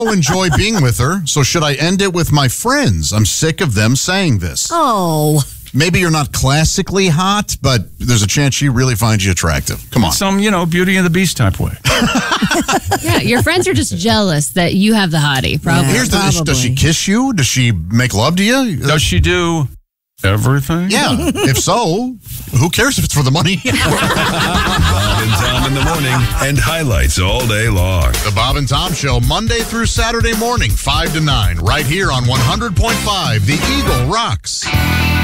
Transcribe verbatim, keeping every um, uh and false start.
enjoy being with her, so should I end it with my friends? I'm sick of them saying this. Oh. Maybe you're not classically hot, but there's a chance she really finds you attractive. Come on. Some, you know, Beauty and the Beast type way. Yeah, your friends are just jealous that you have the hottie, probably. Here's the issue. Does she kiss you? Does she make love to you? Does she do everything? Yeah. If so, who cares if it's for the money? Bob and Tom in the morning and highlights all day long. The Bob and Tom Show, Monday through Saturday morning, five to nine, right here on one hundred point five. The Eagle rocks.